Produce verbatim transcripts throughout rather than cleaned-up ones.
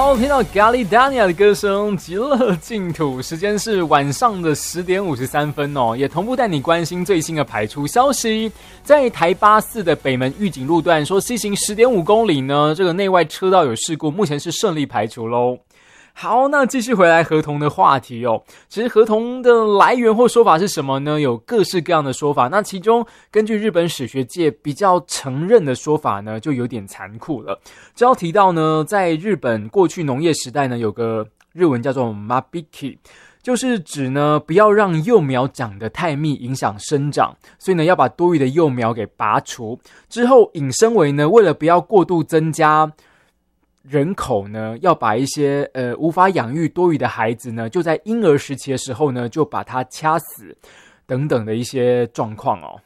好，听到 Galidania 的歌声，极乐净土，时间是晚上的十点五十三分哦，也同步带你关心最新的排出消息。在台八四的北门玉井路段，说西行十点五公里呢，这个内外车道有事故，目前是顺利排除喽。好，那继续回来合同的话题哦。其实合同的来源或说法是什么呢？有各式各样的说法。那其中根据日本史学界比较承认的说法呢，就有点残酷了。只要提到呢，在日本过去农业时代呢，有个日文叫做 mabiki， 就是指呢不要让幼苗长得太密，影响生长，所以呢要把多余的幼苗给拔除。之后引申为呢，为了不要过度增加人口呢，要把一些呃无法养育多余的孩子呢，就在婴儿时期的时候呢，就把它掐死，等等的一些状况哦。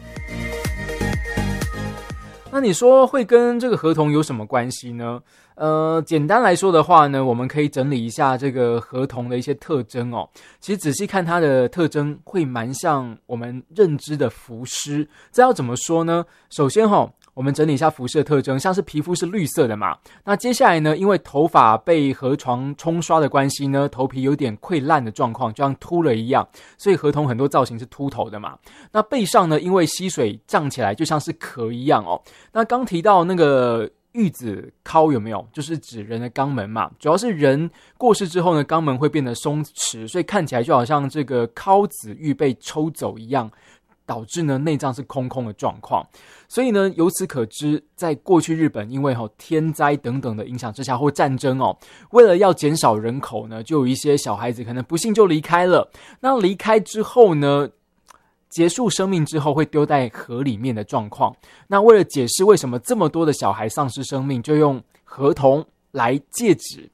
那你说会跟这个合同有什么关系呢？呃，简单来说的话呢，我们可以整理一下这个合同的一些特征哦。其实仔细看它的特征，会蛮像我们认知的浮尸。这要怎么说呢？首先哈、哦。我们整理一下服饰的特征，像是皮肤是绿色的嘛，那接下来呢，因为头发被河床冲刷的关系呢，头皮有点溃烂的状况，就像秃了一样，所以河童很多造型是秃头的嘛。那背上呢，因为溪水胀起来，就像是壳一样哦。那刚提到那个玉子尻有没有？就是指人的肛门嘛，主要是人过世之后呢，肛门会变得松弛，所以看起来就好像这个尻子玉被抽走一样。导致呢内脏是空空的状况，所以呢由此可知，在过去日本因为、哦、天灾等等的影响之下或战争哦，为了要减少人口呢，就有一些小孩子可能不幸就离开了。那离开之后呢，结束生命之后会丢在河里面的状况。那为了解释为什么这么多的小孩丧失生命，就用河童来戒指